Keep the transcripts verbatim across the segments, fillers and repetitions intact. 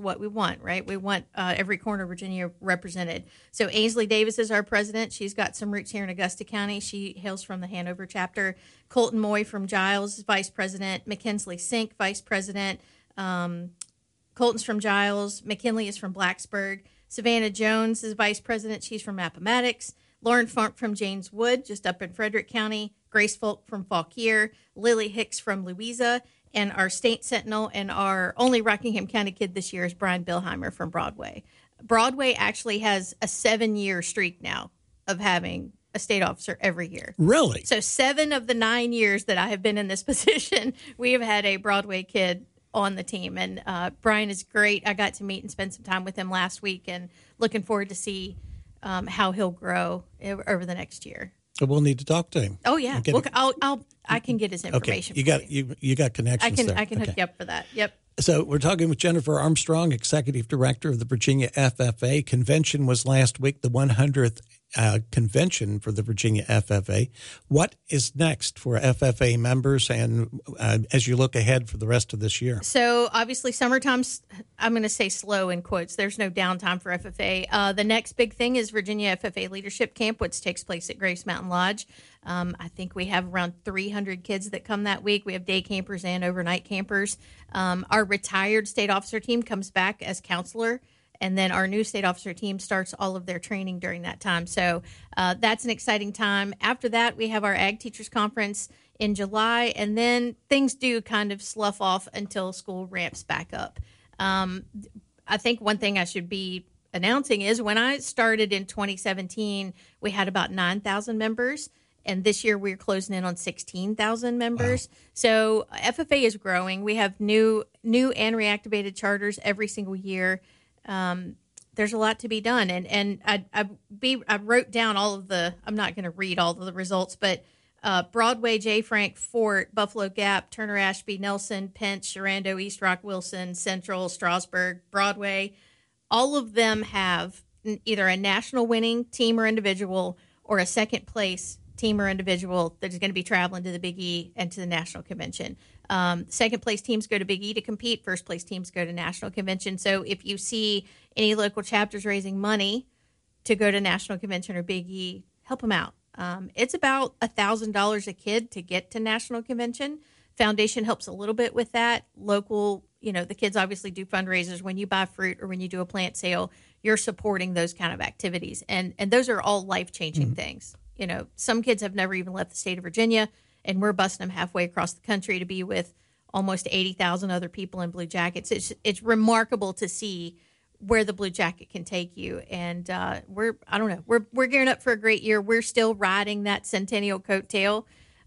what we want, right? We want uh, every corner of Virginia represented. So Ainsley Davis is our president. She's got some roots here in Augusta County. She hails from the Hanover chapter. Colton Moy from Giles is vice president. McKinsley Sink, vice president. Um, Colton's from Giles. McKinley is from Blacksburg. Savannah Jones is vice president. She's from Appomattox. Lauren Funk from James Wood, just up in Frederick County. Grace Folk from Fauquier. Lily Hicks from Louisa. And our state sentinel and our only Rockingham County kid this year is Brian Billheimer from Broadway. Broadway actually has a seven-year streak now of having a state officer every year. Really? So seven of the nine years that I have been in this position, we have had a Broadway kid on the team. And uh, Brian is great. I got to meet and spend some time with him last week, and looking forward to see um, how he'll grow over the next year. We'll need to talk to him. Oh yeah, well, I'll, I'll I can get his information. Okay, you got you. you you got connections. I can there. I can okay. hook you up for that. Yep. So we're talking with Jennifer Armstrong, Executive Director of the Virginia F F A. Convention was last week, the one hundredth uh, convention for the Virginia F F A. What is next for F F A members and uh, as you look ahead for the rest of this year? So obviously summertime's, I'm going to say slow in quotes. There's no downtime for F F A. Uh, the next big thing is Virginia F F A Leadership Camp, which takes place at Grace Mountain Lodge. Um, I think we have around three hundred kids that come that week. We have day campers and overnight campers. Um, our retired state officer team comes back as counselor, and then our new state officer team starts all of their training during that time. So uh, that's an exciting time. After that, we have our Ag Teachers Conference in July, and then things do kind of slough off until school ramps back up. Um, I think one thing I should be announcing is when I started in twenty seventeen, we had about nine thousand members. And this year we're closing in on sixteen thousand members. Wow. So F F A is growing. We have new new and reactivated charters every single year. Um, there's a lot to be done. And and I I, be, I wrote down all of the, I'm not going to read all of the results, but uh, Broadway, J. Frank, Fort, Buffalo Gap, Turner Ashby, Nelson, Pinch, Sharando, East Rock, Wilson, Central, Strasburg, Broadway, all of them have either a national winning team or individual or a second place team or individual that is going to be traveling to the Big E and to the national convention. Um, second place teams go to Big E to compete. First place teams go to national convention. So if you see any local chapters raising money to go to national convention or Big E, help them out. Um, it's about one thousand dollars a kid to get to national convention. Foundation helps a little bit with that. Local, you know, the kids obviously do fundraisers. When you buy fruit or when you do a plant sale, you're supporting those kind of activities. And, and those are all life-changing mm-hmm. things. You know, some kids have never even left the state of Virginia, and we're busting them halfway across the country to be with almost eighty thousand other people in Blue Jackets. It's it's remarkable to see where the Blue Jacket can take you. And uh, we're, I don't know, we're we're gearing up for a great year. We're still riding that centennial coattail.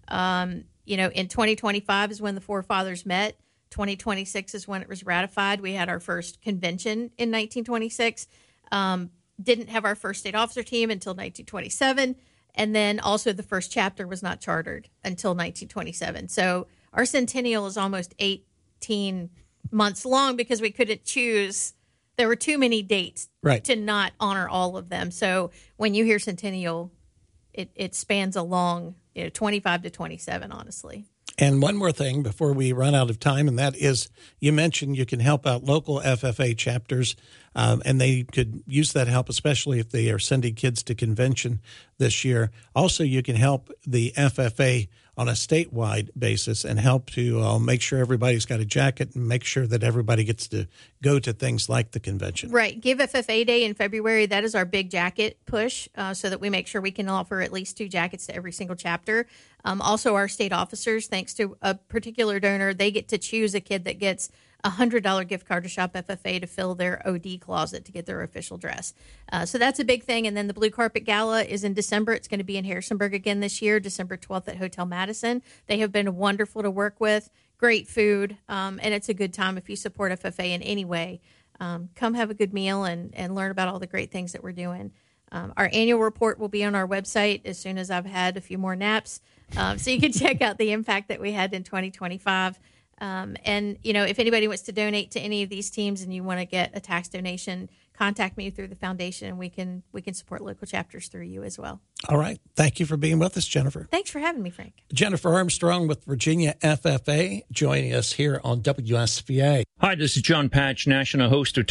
Um, you know, in twenty twenty-five is when the forefathers met. twenty twenty-six is when it was ratified. We had our first convention in nineteen twenty-six. Um, didn't have our first state officer team until nineteen twenty-seven. And then also the first chapter was not chartered until nineteen twenty-seven. So our centennial is almost eighteen months long because we couldn't choose. There were too many dates right. to not honor all of them. So when you hear centennial, it, it spans a long, you know, twenty-five to twenty-seven, honestly. And one more thing before we run out of time, and that is you mentioned you can help out local F F A chapters, um, and they could use that help, especially if they are sending kids to convention this year. Also, you can help the F F A on a statewide basis and help to uh, make sure everybody's got a jacket and make sure that everybody gets to go to things like the convention. Right. Give F F A Day in February. That is our big jacket push uh, so that we make sure we can offer at least two jackets to every single chapter. Um, also, our state officers, thanks to a particular donor, they get to choose a kid that gets a one hundred dollars gift card to Shop F F A to fill their O D closet to get their official dress. Uh, so that's a big thing. And then the Blue Carpet Gala is in December. It's going to be in Harrisonburg again this year, December twelfth at Hotel Madison. They have been wonderful to work with, great food, um, and it's a good time if you support F F A in any way. Um, come have a good meal and, and learn about all the great things that we're doing. Um, our annual report will be on our website as soon as I've had a few more naps. Um, so you can check out the impact that we had in twenty twenty-five. Um, and, you know, if anybody wants to donate to any of these teams and you want to get a tax donation, contact me through the foundation and we can we can support local chapters through you as well. All right. Thank you for being with us, Jennifer. Thanks for having me, Frank. Jennifer Armstrong with Virginia F F A joining us here on W S V A. Hi, this is John Patch, national host of